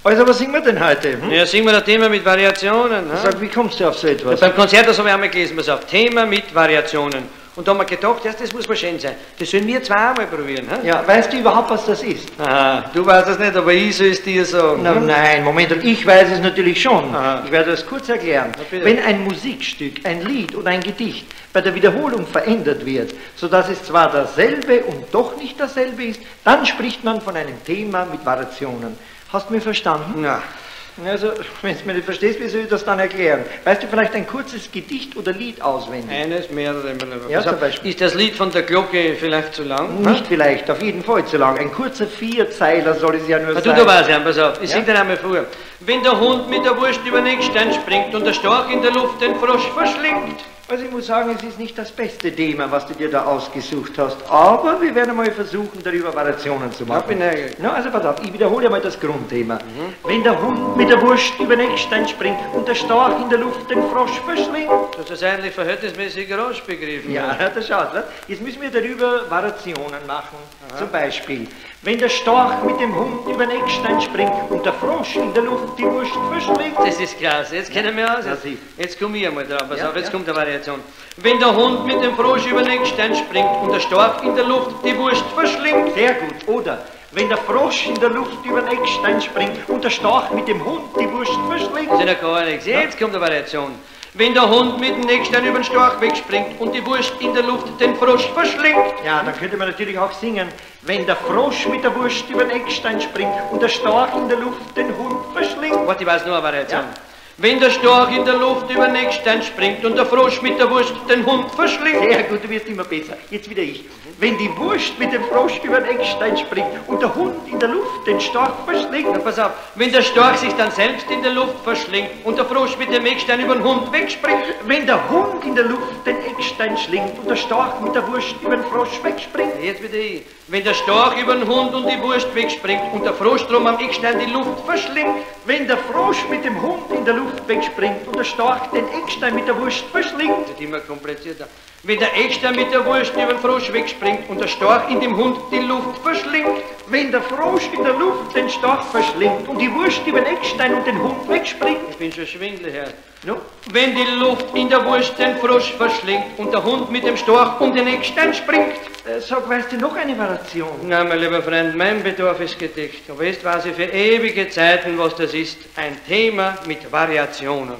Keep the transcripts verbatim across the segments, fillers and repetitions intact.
Also, was singen wir denn heute? Hm? Ja, singen wir das Thema mit Variationen. Ne? Sag, wie kommst du auf so etwas? Ja, beim Konzert, das habe ich einmal gelesen, pass auf, Thema mit Variationen. Und da haben wir gedacht, ja, das muss mal schön sein. Das sollen wir zweimal probieren. He? Ja, weißt du überhaupt, was das ist? Aha, du weißt das nicht, aber ich soll es dir sagen. Na, nein, Moment, ich weiß es natürlich schon. Aha. Ich werde das kurz erklären. Wenn ein Musikstück, ein Lied oder ein Gedicht bei der Wiederholung verändert wird, sodass es zwar dasselbe und doch nicht dasselbe ist, dann spricht man von einem Thema mit Variationen. Hast du mir verstanden? Ja. Also, wenn du mir nicht verstehst, wie soll ich das dann erklären? Weißt du vielleicht ein kurzes Gedicht oder Lied auswendig? Eines, mehrere. Ja, zum Beispiel. Ist das Lied von der Glocke vielleicht zu lang? Nicht vielleicht, auf jeden Fall zu lang. Ein kurzer Vierzeiler soll es ja nur Na, sein. du, du weißt ja, pass auf, ich Ja? sing dir einmal vor. Wenn der Hund mit der Wurst über den Eckstein springt und der Storch in der Luft den Frosch verschlingt. Also ich muss sagen, es ist nicht das beste Thema, was du dir da ausgesucht hast, aber wir werden mal versuchen, darüber Variationen zu machen. Ja, bin neugierig. Na, also pass auf, ich wiederhole mal das Grundthema. Mhm. Wenn der Hund mit der Wurst über den Eckstein springt und der Storch in der Luft den Frosch verschlingt. Das ist eigentlich verhältnismäßig rasch begriffen. Ja, das schaut, ne? Jetzt müssen wir darüber Variationen machen. Aha. Zum Beispiel, wenn der Storch mit dem Hund über den Eckstein springt und der Frosch in der Luft die Wurst verschlingt. Das ist klasse, jetzt kennen wir aus. Jetzt, jetzt komme ich einmal drauf, pass ja, auf, jetzt ja. kommt eine Variation. Wenn der Hund mit dem Frosch über den Eckstein springt und der Storch in der Luft die Wurst verschlingt. Sehr gut. Oder wenn der Frosch in der Luft über den Eckstein springt und der Storch mit dem Hund die Wurst verschlingt. Das ist ja gar nichts. Jetzt kommt eine Variation. Wenn der Hund mit dem Eckstein über den Storch wegspringt und die Wurst in der Luft den Frosch verschlingt. Ja, dann könnte man natürlich auch singen. Wenn der Frosch mit der Wurst über den Eckstein springt und der Storch in der Luft den Hund verschlingt. Warte, ich weiß nur eine Variation. Ja. Wenn der Storch in der Luft über den Eckstein springt und der Frosch mit der Wurst den Hund verschlingt. Sehr gut, du wirst immer besser. Jetzt wieder ich. Wenn die Wurst mit dem Frosch über den Eckstein springt und der Hund in der Luft den Storch verschlingt. Na, pass auf, wenn der Storch sich dann selbst in der Luft verschlingt und der Frosch mit dem Eckstein über den Hund wegspringt. Wenn der Hund in der Luft den Eckstein schlingt und der Storch mit der Wurst über den Frosch wegspringt. Jetzt wieder ich. Wenn der Storch über den Hund und die Wurst wegspringt und der Frosch drum am Eckstein die Luft verschlingt. Wenn der Frosch mit dem Hund in der Luft wegspringt und der Storch den Eckstein mit der Wurst verschlingt. Das ist immer komplizierter. Wenn der Eckstein mit der Wurst über den Frosch wegspringt und der Storch in dem Hund die Luft verschlingt. Wenn der Frosch in der Luft den Storch verschlingt und die Wurst über den Eckstein und den Hund wegspringt. Ich bin schon schwindelig, Herr. No? Wenn die Luft in der Wurst den Frosch verschlingt und der Hund mit dem Storch um den Eckstein springt. Äh, sag, weißt du noch eine Variation? Na, mein lieber Freund, mein Bedarf ist gedeckt. Aber jetzt weiß ich für ewige Zeiten, was das ist. Ein Thema mit Variationen.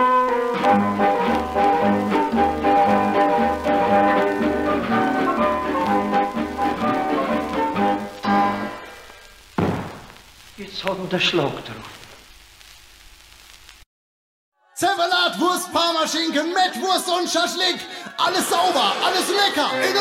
Jetzt hat ihn der Schlag drauf. Zervelat, Wurst, Parmaschinken, Mettwurst und Schaschlik. Alles sauber, alles lecker. In